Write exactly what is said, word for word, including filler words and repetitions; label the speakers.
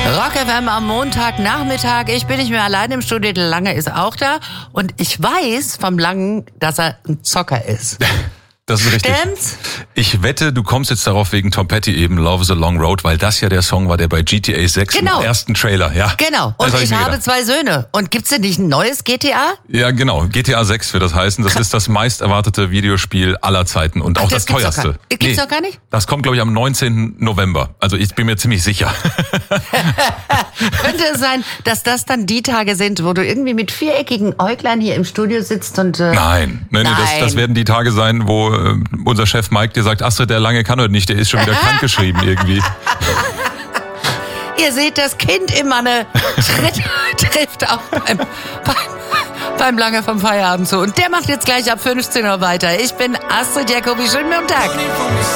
Speaker 1: Rock F M am Montagnachmittag. Ich bin nicht mehr allein im Studio, der Lange ist auch da. Und ich weiß vom Langen, dass er ein Zocker ist.
Speaker 2: Das ist richtig.
Speaker 1: Stimmt's?
Speaker 2: Ich wette, du kommst jetzt darauf wegen Tom Petty eben, Love is a Long Road, weil das ja der Song war, der bei G T A sechs
Speaker 1: Genau.
Speaker 2: im ersten Trailer, ja.
Speaker 1: Genau.
Speaker 2: Das
Speaker 1: Und
Speaker 2: hab
Speaker 1: ich,
Speaker 2: ich mir
Speaker 1: habe
Speaker 2: gedacht.
Speaker 1: zwei Söhne. Und gibt's denn nicht ein neues G T A?
Speaker 2: Ja, genau. G T A sechs wird das heißen. Das ist das meist erwartete Videospiel aller Zeiten und
Speaker 1: Ach,
Speaker 2: auch
Speaker 1: das
Speaker 2: das
Speaker 1: gibt's doch
Speaker 2: teuerste.
Speaker 1: gar- gibt's doch gar nicht?
Speaker 2: Das kommt, glaube ich, am neunzehnten November. Also ich bin mir ziemlich sicher.
Speaker 1: Könnte es sein, dass das dann die Tage sind, wo du irgendwie mit viereckigen Äuglein hier im Studio sitzt und... Äh,
Speaker 2: Nein, nein, nein. Das, das werden die Tage sein, wo äh, unser Chef Mike dir sagt, Astrid, der Lange kann heute nicht, der ist schon wieder krankgeschrieben irgendwie.
Speaker 1: Ihr seht, das Kind im Manne tritt, trifft auch beim, beim, beim Lange vom Feierabend zu. Und der macht jetzt gleich ab fünfzehn Uhr weiter. Ich bin Astrid Jacobi. Schönen Montag.